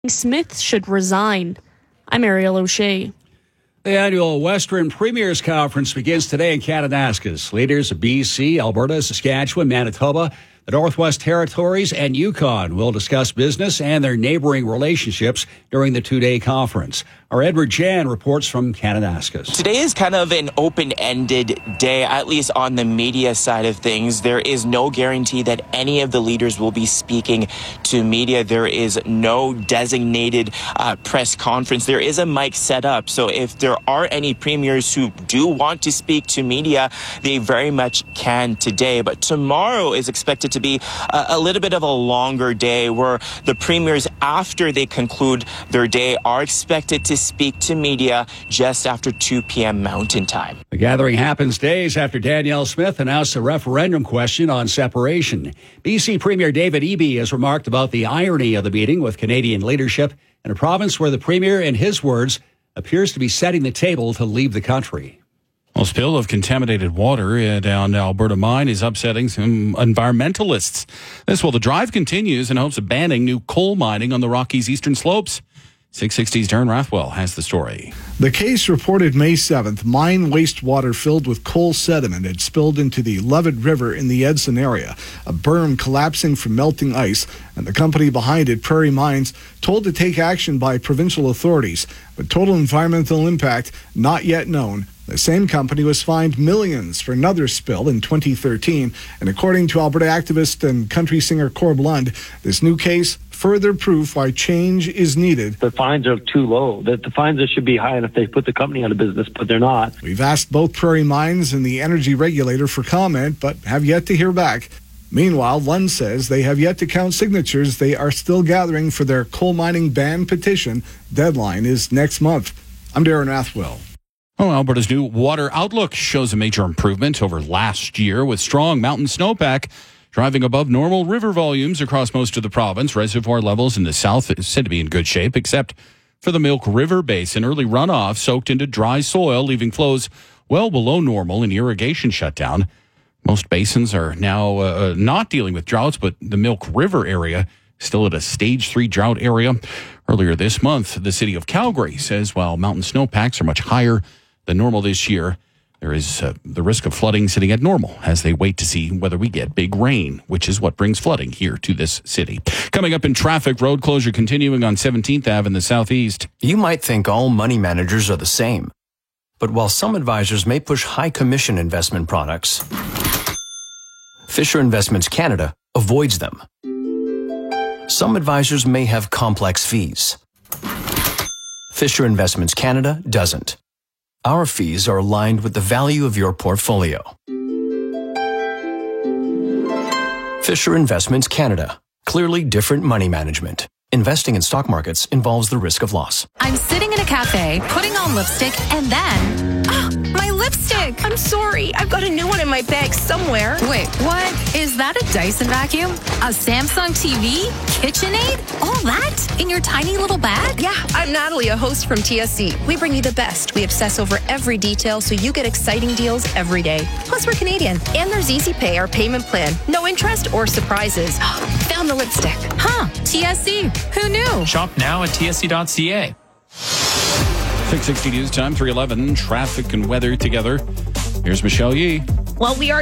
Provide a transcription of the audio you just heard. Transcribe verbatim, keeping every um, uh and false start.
Smith should resign. I'm Ariel O'Shea. The annual Western Premiers Conference begins today in Kananaskis. Leaders of B C, Alberta, Saskatchewan, Manitoba, the Northwest Territories, and Yukon will discuss business and their neighboring relationships during the two-day conference. Our Edward Jan reports from Kananaskis. Today is kind of an open-ended day, at least on the media side of things. There is no guarantee that any of the leaders will be speaking to media. There is no designated uh, press conference. There is a mic set up, so if there are any premiers who do want to speak to media, they very much can today. But tomorrow is expected to be a, a little bit of a longer day where the premiers, after they conclude their day, are expected to speak to media just after two p.m. Mountain Time. The gathering happens days after Danielle Smith announced a referendum question on separation. B C Premier David Eby has remarked about the irony of the meeting with Canadian leadership in a province where the Premier, in his words, appears to be setting the table to leave the country. A spill of contaminated water down Alberta mine is upsetting some environmentalists. This while the drive continues in hopes of banning new coal mining on the Rockies' eastern slopes. six sixty's Darren Rathwell has the story. The case reported May seventh, mine wastewater filled with coal sediment had spilled into the Levitt River in the Edson area, a berm collapsing from melting ice, and the company behind it, Prairie Mines, told to take action by provincial authorities, but total environmental impact not yet known. The same company was fined millions for another spill in twenty thirteen, and according to Alberta activist and country singer Corb Lund, this new case further proof why change is needed. The fines are too low. The, the fines should be high enough they put the company out of business, but they're not. We've asked both Prairie Mines and the energy regulator for comment, but have yet to hear back. Meanwhile, Lund says they have yet to count signatures they are still gathering for their coal mining ban petition. Deadline is next month. I'm Darren Rathwell. Oh, Alberta's new water outlook shows a major improvement over last year with strong mountain snowpack driving above normal river volumes across most of the province. Reservoir levels in the south is said to be in good shape, except for the Milk River Basin. Early runoff soaked into dry soil, leaving flows well below normal and irrigation shut down. Most basins are now uh, not dealing with droughts, but the Milk River area still at a stage three drought area. Earlier this month, the city of Calgary says while mountain snowpacks are much higher than normal this year, there is uh, the risk of flooding sitting at normal as they wait to see whether we get big rain, which is what brings flooding here to this city. Coming up in traffic, road closure continuing on seventeenth Avenue in the southeast. You might think all money managers are the same. But while some advisors may push high commission investment products, Fisher Investments Canada avoids them. Some advisors may have complex fees. Fisher Investments Canada doesn't. Our fees are aligned with the value of your portfolio. Fisher Investments Canada. Clearly different money management. Investing in stock markets involves the risk of loss. I'm sitting in a cafe, putting on lipstick, and then... Ah, my lipstick! I'm sorry. I've got a new one in my bag somewhere. Wait, what? Is that a Dyson vacuum? A Samsung T V? KitchenAid? All that? In your tiny little bag? Yeah, I'm Natalie, a host from T S C. We bring you the best. We obsess over every detail so you get exciting deals every day. Plus, we're Canadian. And there's Easy Pay, our payment plan. No interest or surprises. Found the lipstick. Huh, T S C. Who knew? Shop now at T S C dot C A. six sixty News Time, three eleven, traffic and weather together. Here's Michelle Yee. Well, we are